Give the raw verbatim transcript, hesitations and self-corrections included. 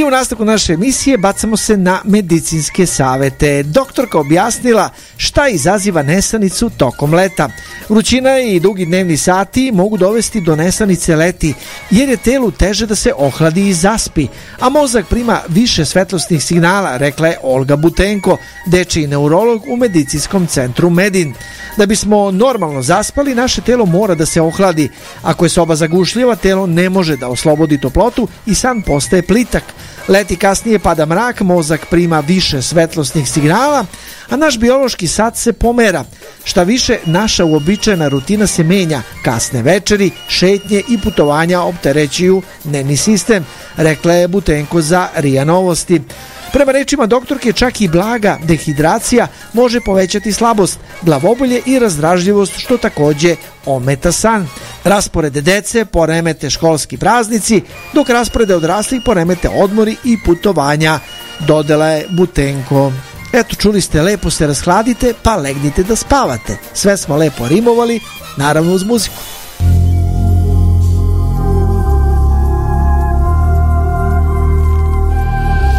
I u nastavku naše emisije bacamo se na medicinske savete. Doktorka objasnila šta izaziva nesanicu tokom leta. Vrućina i dugi dnevni sati mogu dovesti do nesanice leti, jer je telu teže da se ohladi i zaspi, a mozak prima više svetlosnih signala, rekla je Olga Butenko, dečiji neurolog u medicinskom centru Medin. Da bismo normalno zaspali, naše telo mora da se ohladi. Ako je soba zagušljiva, telo ne može da oslobodi toplotu i san postaje plitak. Leti kasnije pada mrak, mozak prima više svetlosnih signala, a naš biološki sat se pomera. Šta više, naša uobičajena rutina se menja. Kasne večeri, šetnje i putovanja opterećuju dnevni sistem, rekla je Butenko za R I A Novosti. Prema rečima doktorke, čak i blaga dehidracija može povećati slabost, glavobolje i razdražljivost, što takođe ometa san. Rasporede dece poremete školski praznici, dok rasporede odraslih poremete odmori i putovanja, dodala je Butenko. Eto, čuli ste, lepo se rashladite pa legnite da spavate. Sve smo lepo rimovali, naravno uz muziku.